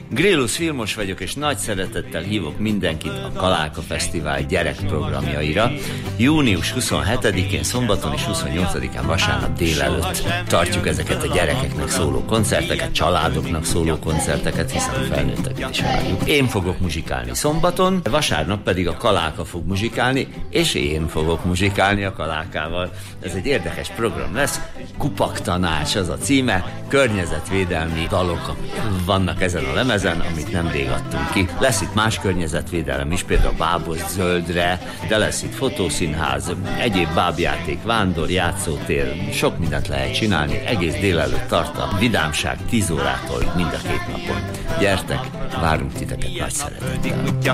Grillus Vilmos vagyok, és nagy szeretettel hívok mindenkit a Kaláka Fesztivál gyerekprogramjaira. Június 27-én szombaton és 28-án vasárnap délelőtt tartjuk ezeket a gyerekeknek szóló koncerteket, családoknak szóló koncerteket, hiszen a felnőtteket is várjuk. Én fogok muzsikálni szombaton, vasárnap pedig a Kaláka fog muzsikálni, és én fogok muzsikálni a Kalákával. Ez egy érdekes program lesz, Kupaktanács az a címe, környezetvédelmi dalok vannak ezen a lemezen, amit nemrég adtunk ki. Lesz itt más környezetvédelem is, például Bábos Zöldre, de lesz itt fotószínház, egyéb bábjáték, vándor, játszótér, sok mindent lehet csinálni, egész délelőtt tart a vidámság 10 órától mind a 2 napon. Gyertek, várunk titeket nagy szeretettel.